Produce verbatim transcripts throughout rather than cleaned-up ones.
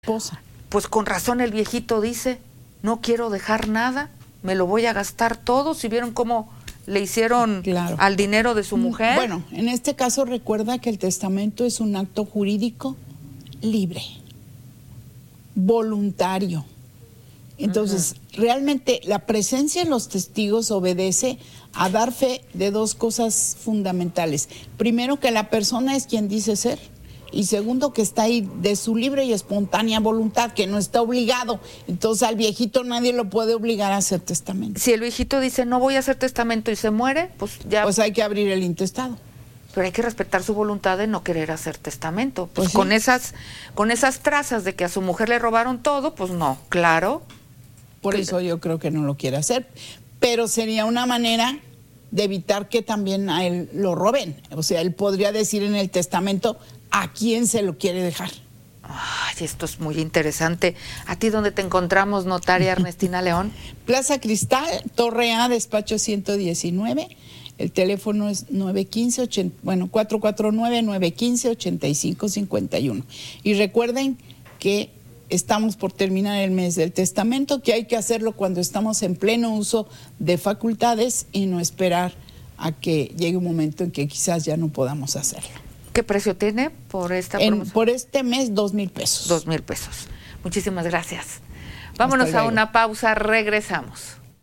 esposa. Pues con razón el viejito dice, no quiero dejar nada, me lo voy a gastar todo. ¿Si vieron cómo le hicieron claro. al dinero de su mujer? Bueno, en este caso recuerda que el testamento es un acto jurídico libre, voluntario. Entonces, uh-huh. realmente la presencia de los testigos obedece a dar fe de dos cosas fundamentales. Primero, que la persona es quien dice ser. Y segundo, que está ahí de su libre y espontánea voluntad, que no está obligado. Entonces al viejito nadie lo puede obligar a hacer testamento. Si el viejito dice no voy a hacer testamento y se muere, pues ya... Pues hay que abrir el intestado. Pero hay que respetar su voluntad de no querer hacer testamento. Pues, pues sí. con esas con esas trazas de que a su mujer le robaron todo, pues no, claro. Por que... eso yo creo que no lo quiere hacer. Pero sería una manera de evitar que también a él lo roben. O sea, él podría decir en el testamento a quién se lo quiere dejar. Ay, esto es muy interesante. ¿A ti dónde te encontramos, notaria Ernestina León? Plaza Cristal, Torre A, despacho ciento diecinueve. El teléfono es nueve uno cinco, bueno, cuatro cuatro nueve, nueve uno cinco, ocho cinco cinco uno. Y recuerden que estamos por terminar el mes del testamento, que hay que hacerlo cuando estamos en pleno uso de facultades y no esperar a que llegue un momento en que quizás ya no podamos hacerlo. ¿Qué precio tiene por esta en, promoción? Por este mes, dos mil pesos. Dos mil pesos. Muchísimas gracias. Vámonos a una pausa, regresamos.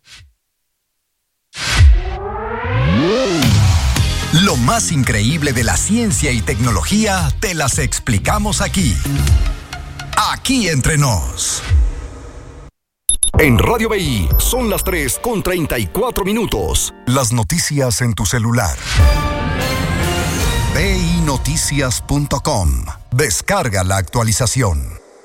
Lo más increíble de la ciencia y tecnología te las explicamos aquí. Aquí entre nos. En Radio B I son las tres con treinta y cuatro minutos. Las noticias en tu celular. B I noticias punto com. Descarga la actualización.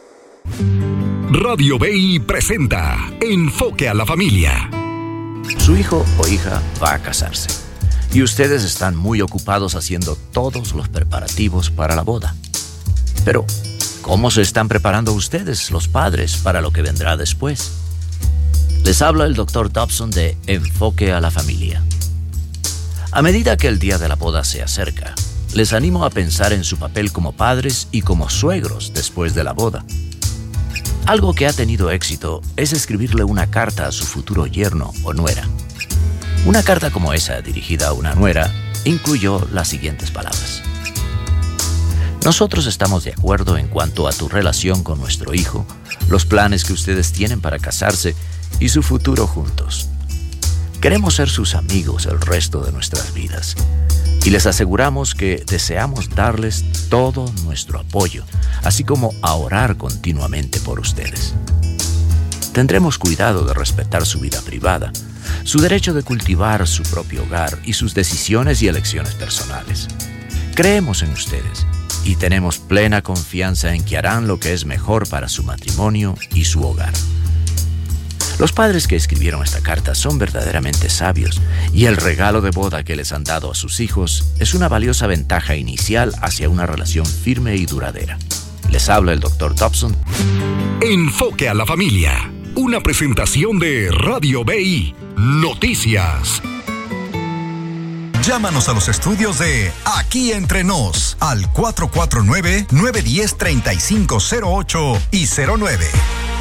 Radio B I presenta Enfoque a la Familia. Su hijo o hija va a casarse y ustedes están muy ocupados haciendo todos los preparativos para la boda. Pero, ¿cómo se están preparando ustedes, los padres, para lo que vendrá después? Les habla el doctor Dobson de Enfoque a la Familia. A medida que el día de la boda se acerca, les animo a pensar en su papel como padres y como suegros después de la boda. Algo que ha tenido éxito es escribirle una carta a su futuro yerno o nuera. Una carta como esa, dirigida a una nuera, incluyó las siguientes palabras. Nosotros estamos de acuerdo en cuanto a tu relación con nuestro hijo, los planes que ustedes tienen para casarse y su futuro juntos. Queremos ser sus amigos el resto de nuestras vidas. Y les aseguramos que deseamos darles todo nuestro apoyo, así como a orar continuamente por ustedes. Tendremos cuidado de respetar su vida privada, su derecho de cultivar su propio hogar y sus decisiones y elecciones personales. Creemos en ustedes y tenemos plena confianza en que harán lo que es mejor para su matrimonio y su hogar. Los padres que escribieron esta carta son verdaderamente sabios y el regalo de boda que les han dado a sus hijos es una valiosa ventaja inicial hacia una relación firme y duradera. Les habla el doctor Dobson. Enfoque a la Familia, una presentación de Radio B I Noticias. Llámanos a los estudios de Aquí Entre Nos al cuatro cuatro nueve, nueve uno cero, tres cinco cero ocho y cero nueve.